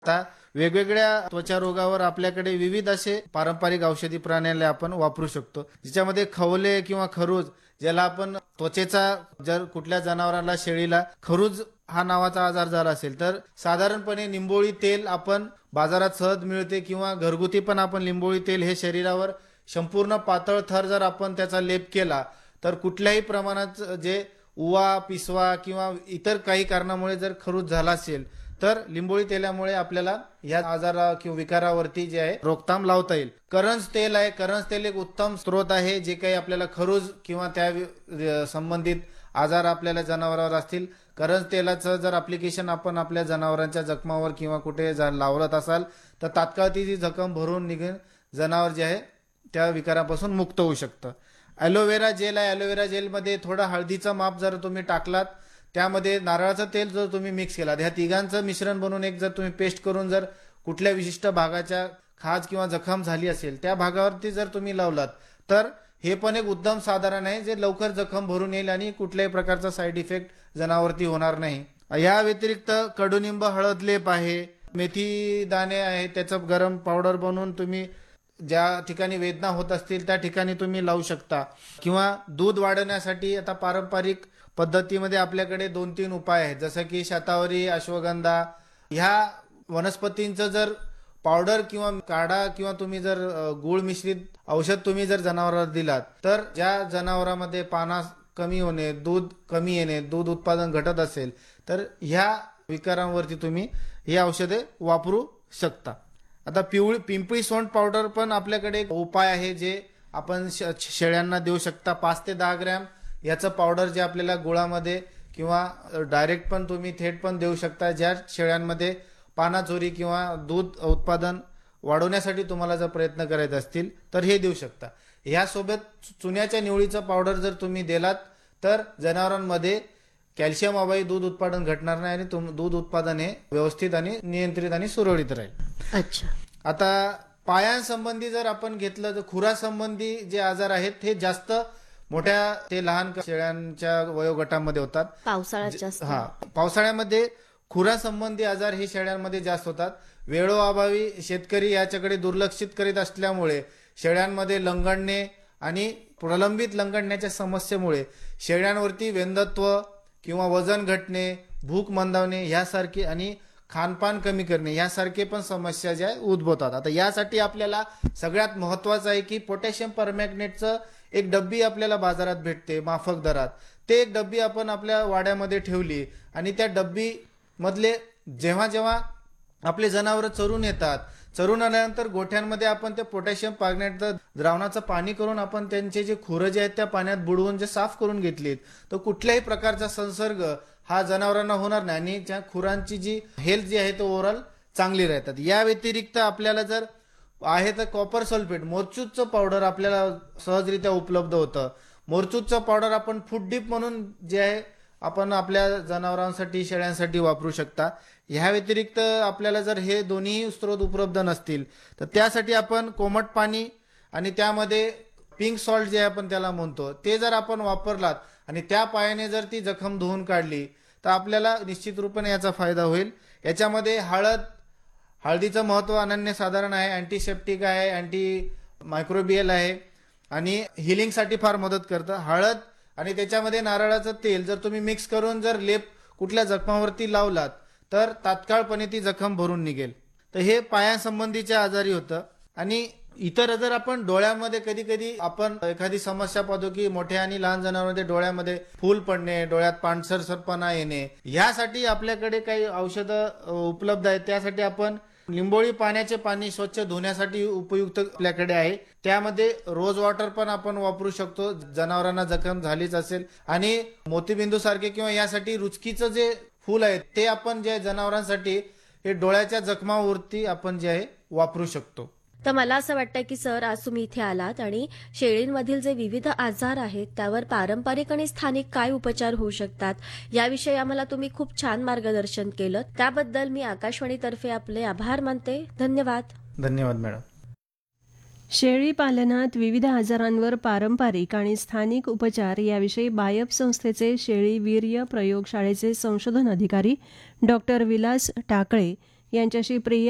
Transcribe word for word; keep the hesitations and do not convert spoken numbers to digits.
आता वेगवेगळ्या त्वचा रोगावर आपल्याकडे विविध असे पारंपरिक औषधी प्रणाली आपण वापरू शकतो, ज्याच्यामध्ये खवले किंवा खरूज, ज्याला आपण त्वचेचा, जर कुठल्या जनावराला, शेळीला खरूज हा नावाचा आजार झाला असेल तर साधारणपणे लिंबोळी तेल आपण बाजारात सहज मिळते, किंवा घरगुती पण आपण लिंबोळी तेल हे शरीरावर संपूर्ण पातळ थर जर आपण त्याचा लेप केला तर कुठल्याही प्रमाणात जे उवा, पिसवा किंवा इतर काही कारणामुळे जर खरूज झाला असेल तर लिंबोळी तेलामुळे आपल्याला या आजारा किंवा विकारावरती जे आहे रोकथाम लावता येईल. करंज तेल आहे, करंज तेल एक उत्तम स्रोत आहे, जे काही आपल्याला खरूज किंवा त्या संबंधित आजार आपल्याला जनावरांवर असतील, करंज तेलाचं जर अप्लिकेशन आपण आपल्या जनावरांच्या जखमावर किंवा कुठे लावत असाल तर तात्काळ ती जी जखम भरून निघून जनावर जे आहे त्या विकारापासून मुक्त होऊ शकतं. ॲलोवेरा जेल आहे, ॲलोवेरा जेलमध्ये थोडा हळदीचा माप जर तुम्ही टाकलात, त्यामध्ये नारळाचं तेल जर तुम्ही मिक्स केलात, ह्या तिघांचं मिश्रण बनवून एक जर तुम्ही पेस्ट करून जर कुठल्या विशिष्ट भागाच्या खाज किंवा जखम झाली असेल त्या भागावरती जर तुम्ही लावलात तर हे पण एक उत्तम साधारण आहे, जे लवकर जखम भरून येईल आणि कुठल्याही प्रकारचा साईड इफेक्ट जनावरती होणार नाही. या व्यतिरिक्त कडुनिंब हळद लेप आहे, मेथी दाणे आहे, त्याचं गरम पावडर बनवून तुम्ही ज्या ठिकाणी वेदना होत असतील त्या ठिकाणी तुम्ही लावू शकता. किंवा दूध वाढवण्यासाठी आता पारंपरिक पद्धतीमध्ये आपल्याकडे दोन तीन उपाय आहेत, जसं की शतावरी, अश्वगंधा, ह्या वनस्पतींचं जर पावडर किंवा काढा किंवा तुम्ही जर गुळ मिश्रित औषध तुम्ही जर जनावरांना दिलात तर ज्या जनावरांमध्ये पाना कमी होणे, दूध कमी येणे, दूध उत्पादन घटत असेल तर ह्या विकारांवरती तुम्ही ही औषधे वापरू शकता. आता पिवळी पिंपळी सोंड पावडर पण आपल्याकडे एक उपाय आहे, जे आपण शेळ्यांना देऊ शकता. पाच ते दहा ग्रॅम याचं पावडर जे आपल्याला गुळामध्ये किंवा डायरेक्ट पण तुम्ही थेट पण देऊ शकता. ज्या शेळ्यांमध्ये पानाचोरी किंवा दूध उत्पादन वाढवण्यासाठी तुम्हाला जर प्रयत्न करायचे असतील तर हे देऊ शकता. ह्यासोबत चुन्याच्या निवळीचं पावडर जर तुम्ही दिलात तर जनावरांमध्ये कॅल्शियम अभावी दूध उत्पादन घटणार नाही आणि तुम दूध उत्पादन हे व्यवस्थित आणि नियंत्रित आणि सुरळीत राहील. अच्छा. आता पायांसंबंधी जर आपण घेतलं तर खुरासंबंधी जे आजार आहेत हे जास्त मोठ्या ते लहान शेळ्यांच्या वयोगटामध्ये होतात. पावसाळ्यात जास्त. हा, पावसाळ्यामध्ये खुरासंबंधी आजार हे शेळ्यांमध्ये जास्त होतात. वेळोअभावी शेतकरी याच्याकडे दुर्लक्षित करीत असल्यामुळे शेळ्यांमध्ये लंगडणे आणि प्रलंबित लंगडण्याच्या समस्येमुळे शेळ्यांवरती वेंधत्व किंवा वजन घटणे, भूक मंदावणे यासारखे आणि खानपान कमी करणे यासारखे पण समस्या ज्या उद्भवतात. आता यासाठी आपल्याला सगळ्यात महत्वाचं आहे की पोटॅशियम परमॅग्नेटचं एक डब्बी आपल्याला बाजारात भेटते माफक दरात. ते एक डब्बी आपण आपल्या वाड्यामध्ये ठेवली आणि त्या डब्बी मधले जेव्हा जेव्हा आपले जनावर चरून येतात, चरून आल्यानंतर गोठ्यांमध्ये आपण ते पोटॅशियम परमॅग्नेटचं द्रावणाचं पाणी करून आपण त्यांचे जे खुरं जे आहेत त्या पाण्यात बुडवून जे साफ करून घेतलीत तर कुठल्याही प्रकारचा संसर्ग हा जनावरांना होणार नाही आणि त्या खुरांची जी हेल्थ जी आहे ती ओव्हरऑल चांगली राहतात. या व्यतिरिक्त आपल्याला जर आहे तर कॉपर सल्फेट मोरचूतचं पावडर आपल्याला सहजरित्या उपलब्ध होतं. मोरचूतचं पावडर आपण फूड डिप म्हणून जे आहे आपण आपल्या जनावरांसाठी, शेळ्यांसाठी वापरू शकता. ह्या व्यतिरिक्त आपल्याला जर हे दोन्ही स्रोत उपलब्ध नसतील तर त्यासाठी आपण कोमट पाणी आणि त्यामध्ये पिंक सॉल्ट जे आपण त्याला म्हणतो ते जर आपण वापरलात आणि त्या पायाने जर ती जखम धुवून काढली तर आपल्याला निश्चित रूपाने याचा फायदा होईल. याच्यामध्ये हळद, हळदीचं महत्व अनन्यसाधारण आहे. अँटीसेप्टिक आहे, अँटी मायक्रोबियल आहे आणि हिलिंगसाठी फार मदत करतं. हळद आणि त्याच्यामध्ये नारळाचं तेल जर तुम्ही मिक्स करून जर लेप कुठल्या जखमावरती लावलात तर तात्काळपणे ती जखम भरून निघेल. तर हे पायासंबंधीच्या आजारी होतं. आणि इतर जर आपण डोळ्यामध्ये कधी कधी आपण एखादी समस्या पाहतो की मोठ्या आणि लहान जनावरांमध्ये डोळ्यामध्ये फूल पडणे, डोळ्यात पांढरसरपणा येणे, यासाठी आपल्याकडे काही औषधं उपलब्ध आहेत. त्यासाठी आपण लिंबोळी पाण्याचे पाणी स्वच्छ धुण्यासाठी उपयुक्त आपल्याकडे आहे. त्यामध्ये रोज वॉटर पण आपण वापरू शकतो जनावरांना जखम झालीच असेल. आणि मोतीबिंदू सारखे किंवा यासाठी रुचकीचं जे फूल आहे ते आपण जे जनावरांसाठी हे डोळ्याच्या जखमावरती आपण जे आहे वापरू शकतो. तर मला असं वाटतं की सर, आज तुम्ही इथे आलात आणि शेळींमधील जे विविध आजार आहेत त्यावर पारंपरिक आणि स्थानिक काय उपचार होऊ शकतात याविषयी आम्हाला तुम्ही खूप छान मार्गदर्शन केलं. त्याबद्दल मी आकाशवाणीतर्फे आपले आभार मानते. धन्यवाद. धन्यवाद मॅडम. शेळी पालनात विविध आजारांवर पारंपरिक आणि स्थानिक उपचार याविषयी बायप संस्थेचे शेळी वीर्य प्रयोगशाळेचे संशोधन अधिकारी डॉक्टर विलास टाकळे यांच्याशी प्रिया